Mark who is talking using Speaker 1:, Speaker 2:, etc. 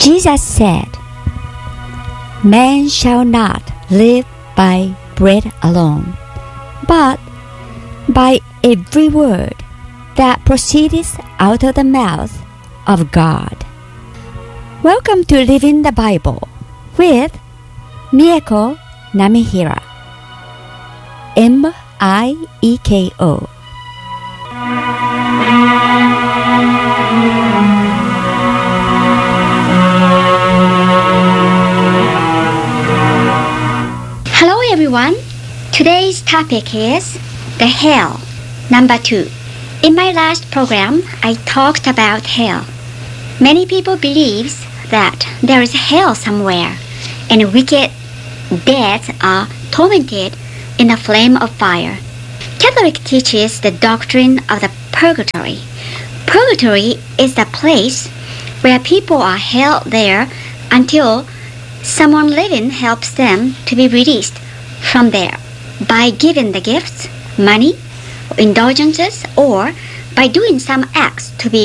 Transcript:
Speaker 1: Jesus said, "Man shall not live by bread alone, but by every word that proceeds out of the mouth of God." Welcome to Living the Bible with Mieko Namihira. M-I-E-K-O.
Speaker 2: Hello everyone. Today's topic is the hell. Number 2. In my last program, I talked about hell. Many people believe that there is hell somewhere and wicked dead are tormented in a flame of fire. Catholic teaches the doctrine of the purgatory. Purgatory is the place where people are held there until someone living helps them to be released from there by giving the gifts, money, indulgences, or by doing some acts to be